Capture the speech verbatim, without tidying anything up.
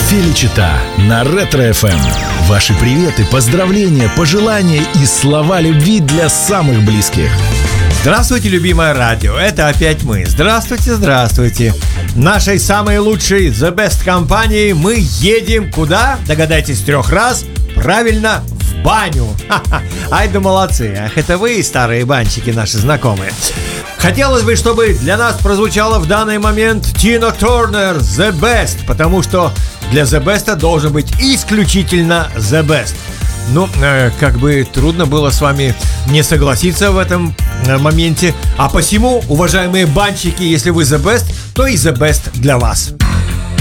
Феличита на Ретро-эф эм. Ваши приветы, поздравления, пожелания и слова любви для самых близких. Здравствуйте, любимое радио, это опять мы. Здравствуйте, здравствуйте. Нашей самой лучшей The Best компании мы едем куда? Догадайтесь трех раз. Правильно, в баню. Ха-ха. Ай да молодцы. Ах, это вы, старые банщики наши знакомые. Хотелось бы, чтобы для нас прозвучало в данный момент Тина Тернер The Best, потому что для The Best должен быть исключительно The Best. Ну, э, как бы трудно было с вами не согласиться в этом э, моменте. А посему, уважаемые банщики, если вы The Best, то и The Best для вас.